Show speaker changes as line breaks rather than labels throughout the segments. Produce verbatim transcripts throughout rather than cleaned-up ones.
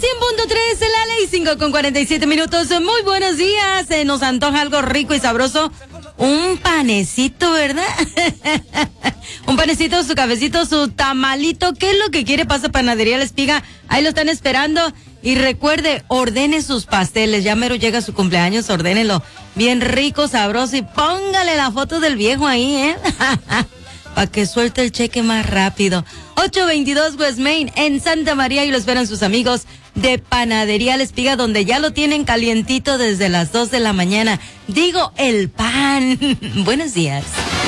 cien punto tres, la ley, cinco con cuarenta y siete minutos. Muy buenos días. Se nos antoja algo rico y sabroso. Un panecito, ¿verdad? Un panecito, su cafecito, su tamalito. ¿Qué es lo que quiere? Pasa Panadería La Espiga. Ahí lo están esperando. Y recuerde, ordene sus pasteles. Ya mero llega su cumpleaños, ordénelo. Bien rico, sabroso. Y póngale la foto del viejo ahí, ¿eh? Para que suelte el cheque más rápido. ocho veintidós West Main en Santa María, y lo esperan sus amigos de Panadería La Espiga, donde ya lo tienen calientito desde las dos de la mañana. Digo, el pan. Buenos días.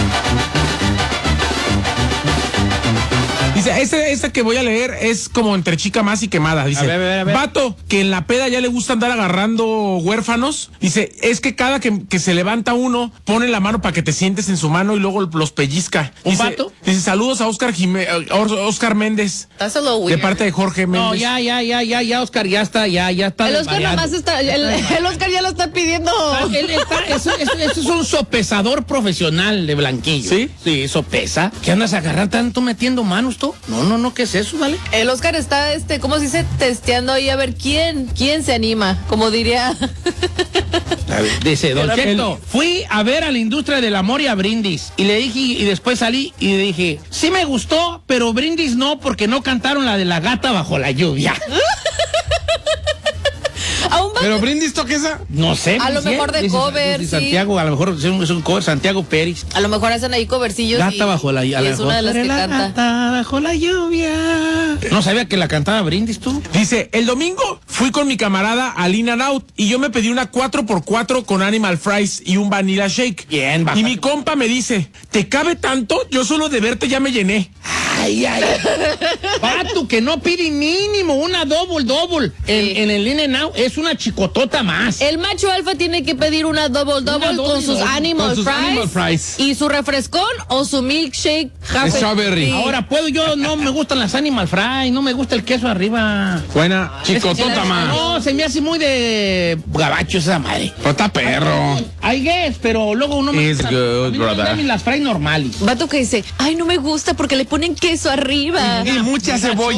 Dice, esta esta que voy a leer es como entre chica más y quemada. Dice,
a ver, a ver, a ver.
Vato, que en la peda ya le gusta andar agarrando huérfanos. Dice, es que cada que, que se levanta uno, pone la mano para que te sientes en su mano y luego los pellizca.
¿Un
Dice,
vato?
Dice, saludos a Oscar Jimé, Oscar Méndez.
That's a little weird.
De parte de Jorge Méndez.
No, ya, ya, ya, ya, ya, Oscar, ya está, ya, ya está.
El Oscar
desvariando.
nomás está, el, el Oscar ya lo está pidiendo.
Ah, él está, eso, eso, eso es un sopesador profesional de blanquillo.
¿Sí?
Sí, sopesa. ¿Qué andas a agarrar tanto metiendo manos tú? No, no, no, ¿qué es eso, vale?
El Oscar está, este, ¿cómo se dice? Testeando ahí a ver quién, quién se anima, como diría.
A ver, dice, Don
El-
Cheto, fui a ver a la industria del amor y a Brindis. Y le dije, y después salí y le dije, sí me gustó, pero Brindis no, porque no cantaron la de la gata bajo la lluvia.
A un vato-
Pero Brindis toca esa.
No sé.
A lo
dice,
mejor de
dice,
cover,
dice
sí.
Santiago, a lo mejor es un, es un cover, Santiago Pérez.
A lo mejor hacen ahí covercillos.
Gata
y,
bajo la
y
lluvia.
es una de las que
la
canta.
gata bajo la lluvia. No sabía que la cantaba Brindis tú.
Dice, el domingo fui con mi camarada al In and Out y yo me pedí una cuatro por cuatro con animal fries y un vanilla shake.
Bien, baja.
Y mi compa me dice, ¿te cabe tanto? Yo solo de verte ya me llené.
Ay, ay. Pato, que no pide mínimo una double double. En,
Sí.
en el In and Out es una chicotota más.
El macho alfa tiene que pedir una double double
Una
con
double
sus
double,
animal
con sus
fries,
animal fries.
y su refrescón o su milkshake half-
Strawberry.
Sí.
Ahora puedo yo, no me gustan las animal fry, no me gusta el queso arriba.
Buena, chicotota
sí,
más.
No, se me hace muy de gabacho esa madre.
Está perro.
I guess, pero luego uno me
It's
gusta-
good,
a mí me
brother.
gustan las fries normales.
Vato que dice, ay, no me gusta porque le ponen queso arriba.
Y mucha cebolla.